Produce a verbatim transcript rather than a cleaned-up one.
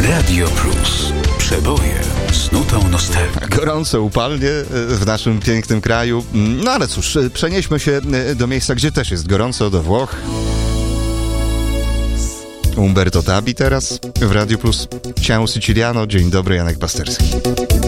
Radio Plus. Przeboje z nutą nostalgii. Gorąco, upalnie w naszym pięknym kraju. No ale cóż, przenieśmy się do miejsca, gdzie też jest gorąco, do Włoch. Umberto Tabi teraz w Radio Plus. Ciao Siciliano. Dzień dobry, Janek Pasterski.